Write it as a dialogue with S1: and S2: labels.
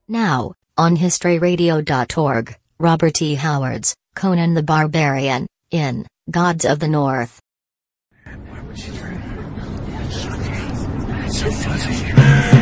S1: Now, on historyradio.org, Robert E. Howard's Conan the Barbarian, in Gods of the North.